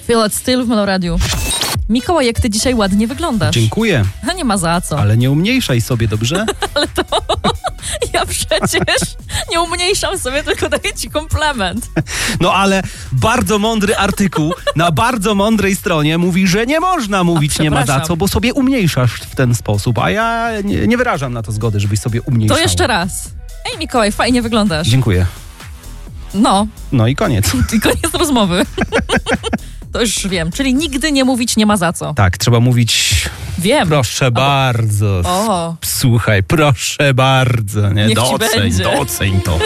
Feel It Still w Meloradiu. Mikołaj, jak ty dzisiaj ładnie wyglądasz. Dziękuję. A nie ma za co. Ale nie umniejszaj sobie, dobrze? Ale to ja przecież nie umniejszam sobie, tylko daję ci komplement. No ale bardzo mądry artykuł na bardzo mądrej stronie mówi, że nie można mówić nie ma za co, bo sobie umniejszasz w ten sposób, a ja nie wyrażam na to zgody, żebyś sobie umniejszał. To jeszcze raz. Ej Mikołaj, fajnie wyglądasz. Dziękuję. No i koniec. I koniec rozmowy. To już wiem, czyli nigdy nie mówić nie ma za co. Tak, trzeba mówić... Wiem. Proszę bardzo. O. Słuchaj, proszę bardzo. Nie? Niech ci będzie. Doceń to.